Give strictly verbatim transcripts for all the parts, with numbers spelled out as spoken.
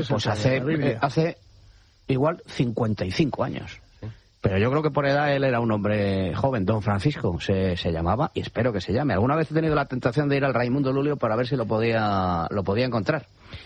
Pues hace, eh, hace igual cincuenta y cinco años. Pero yo creo que por edad él era un hombre joven, don Francisco se, se llamaba, y espero que se llame. Alguna vez he tenido la tentación de ir al Raimundo Lulio para ver si lo podía lo podía encontrar.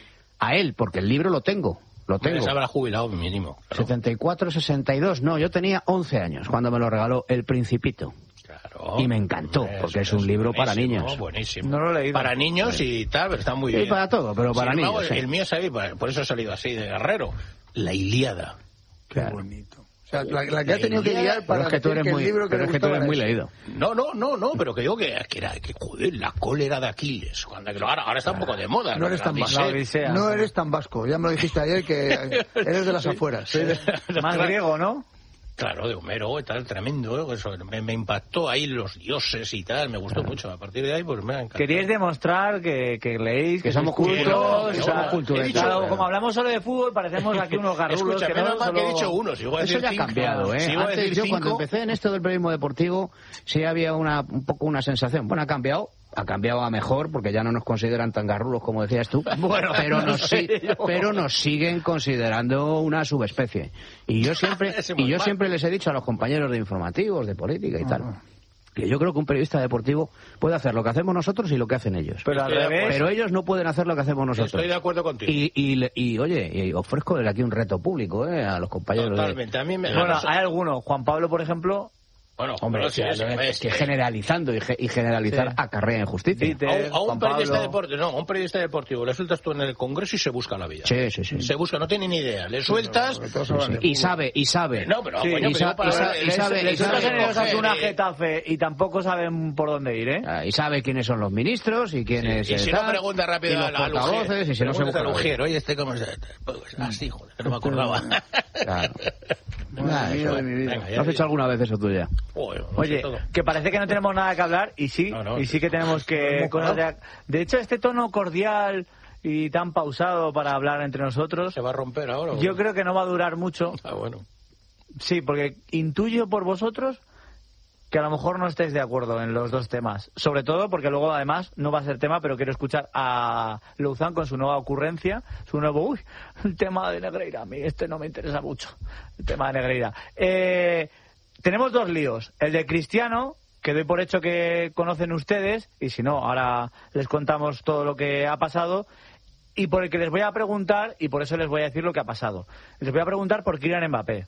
A él, porque el libro lo tengo, lo tengo. Se habrá jubilado mínimo. Claro. setenta y cuatro, sesenta y dos, no, yo tenía once años cuando me lo regaló El Principito. Claro. Y me encantó, Eso, porque es un eso, libro para buenísimo, niños. Buenísimo. No lo he leído. Para niños y tal, pero está muy Y bien. para todo, pero para Sin embargo, niños. El, sí. el mío salió, por eso ha salido así, de Guerrero. La Ilíada. Qué Claro. bonito. O sea, la, la que ha tenido que liar para Pero es que tú decir eres que muy, el libro que pero le es que tú gustaba eres muy era leído. No, no, no, no, pero que digo que, que era, que joder, la cólera de Aquiles. Cuando, ahora, ahora está un poco de moda. No eres tan vasco. Odisea. No eres tan vasco. Ya me lo dijiste ayer que eres de las afueras. Sí. Más griego, ¿no? Claro, de Homero y tal, tremendo. ¿eh? Eso, me, me impactó ahí los dioses y tal, me gustó mucho. A partir de ahí, pues me ha encantado. Queríais demostrar que, que leéis, que, Que somos sois cultos, cultos, que o somos sea, culturetas. he dicho, claro, como hablamos solo de fútbol, parecemos aquí unos garrulos. Escucha, que menos no, mal que he solo- dicho uno. Si voy a Eso decir ya ha cinco, cambiado, ¿eh? si voy a Antes decir yo cinco, cuando empecé en esto del periodismo deportivo sí había una un poco una sensación. Bueno, ha cambiado, ha cambiado a mejor porque ya no nos consideran tan garrulos como decías tú. Bueno, pero no nos sé si- yo. pero nos siguen considerando una subespecie. Y yo siempre Ese y yo mal. siempre les he dicho a los compañeros de informativos, de política y tal, que yo creo que un periodista deportivo puede hacer lo que hacemos nosotros y lo que hacen ellos. Pero al Estoy de revés, Pero ellos no pueden hacer lo que hacemos nosotros. estoy de acuerdo contigo. Y, y, le- y, oye, y ofrezco desde aquí un reto público, ¿eh? A los compañeros de... Totalmente. A mí me... bueno, no sé. hay algunos. Juan Pablo, por ejemplo, Bueno, Hombre, pero sí, o sea, sí, no es es que que- generalizando y, ge- y generalizar Sí. acarrea injusticia. Dite, A un, a un Juan periodista Pablo. deportivo, no, a un periodista deportivo le sueltas tú en el Congreso y se busca la vida. Sí, sí, sí. Se busca, no tiene ni idea. Le sueltas... Todos hablan de Y fútbol. sabe, y sabe. No, pero Sí, coño, y pero sa- para- y sa- y les, sabe- les y sabe sueltas en el coger, Osasuna eh, Getafe y tampoco saben por dónde ir, ¿eh? Ah, Y sabe quiénes son los ministros y quiénes... Y si eh, no tal, pregunta y rápido los al, al portavoces, Ujier. y si no se Pregúntate busca al la vida. Ujier, oye, este cómo se... Pues, así, joder, que no me acordaba. Claro. Madre Nada, mía eso. de mi vida. Venga, ya, ¿Lo has hecho alguna vez eso tú ya? Joder, no sé Oye, todo. que parece que no tenemos nada que hablar y sí, No, no. y sí que tenemos que... Hemos cosas parado. de, de hecho, este tono cordial y tan pausado para hablar entre nosotros, ¿Se va a romper ahora? o yo no? creo que no va a durar mucho. Ah, bueno. Sí, porque intuyo por vosotros que a lo mejor no estéis de acuerdo en los dos temas. Sobre todo porque luego, además, no va a ser tema, pero quiero escuchar a Louzán con su nueva ocurrencia, su nuevo... Uy, el tema de Negreira. A mí este no me interesa mucho, el tema de Negreira. Eh, tenemos dos líos. El de Cristiano, que doy por hecho que conocen ustedes, y si no, ahora les contamos todo lo que ha pasado, y por el que les voy a preguntar, y por eso les voy a decir lo que ha pasado. Les voy a preguntar por Kylian Mbappé.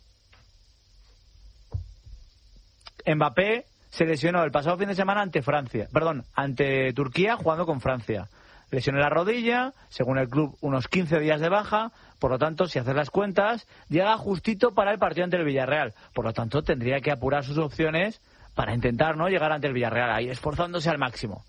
Mbappé se lesionó el pasado fin de semana ante Francia, perdón, ante Turquía jugando con Francia. Lesionó la rodilla, según el club, unos quince días de baja, por lo tanto, si haces las cuentas, llega justito para el partido ante el Villarreal. Por lo tanto, tendría que apurar sus opciones para intentar no llegar ante el Villarreal, ahí esforzándose al máximo.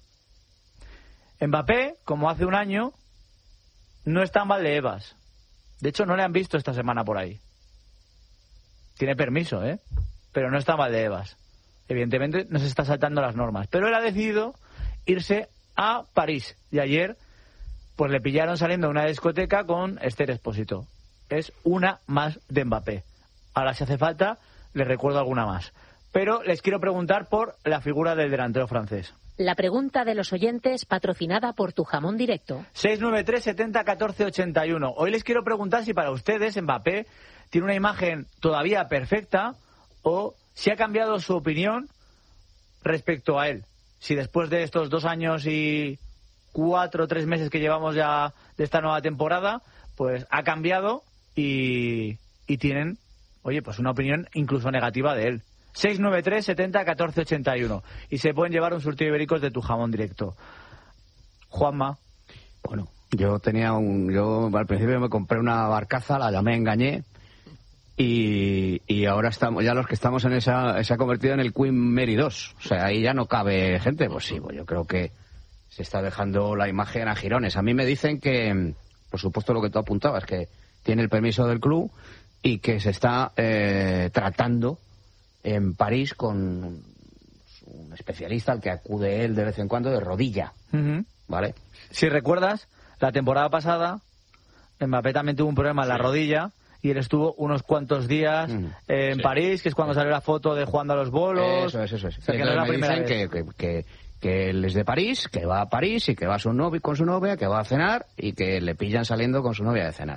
Mbappé, como hace un año, no está en Valdebebas. De hecho, no le han visto esta semana por ahí. Tiene permiso, ¿eh? Pero no está en Valdebebas. Evidentemente no se está saltando las normas. Pero él ha decidido irse a París. Y ayer pues le pillaron saliendo a una discoteca con Esther Expósito. Es una más de Mbappé. Ahora, si hace falta, les recuerdo alguna más. Pero les quiero preguntar por la figura del delantero francés. La pregunta de los oyentes patrocinada por Tu Jamón Directo. seis nueve tres, setenta, catorce, ochenta y uno. Hoy les quiero preguntar si para ustedes Mbappé tiene una imagen todavía perfecta o si ha cambiado su opinión respecto a él. Si después de estos dos años y cuatro o tres meses que llevamos ya de esta nueva temporada, pues ha cambiado y, y tienen, oye, pues una opinión incluso negativa de él. seis nueve tres, setenta, catorce, ochenta y uno. Y se pueden llevar un surtido de ibéricos de Tu Jamón Directo. Juanma. Bueno, yo tenía un... Yo al principio me compré una barcaza, la llamé Engañé, y, y ahora estamos, ya los que estamos en esa, se ha convertido en el Queen Mary dos. O sea, ahí ya no cabe gente. Pues sí, pues yo creo que se está dejando la imagen a jirones. A mí me dicen que, por supuesto lo que tú apuntabas, que tiene el permiso del club y que se está eh, tratando en París con un especialista al que acude él de vez en cuando de rodilla, Uh-huh. ¿vale? Si recuerdas, la temporada pasada Mbappé también tuvo un problema en la Sí. rodilla y él estuvo unos cuantos días Mm. eh, en Sí. París, que es cuando salió la foto de jugando a los bolos. Eso es, eso es. O sea, que Y no es la entonces me primera dicen vez. que, que, que, que él es de París, que va a París y que va a su novio, con su novia, que va a cenar y que le pillan saliendo con su novia de cenar.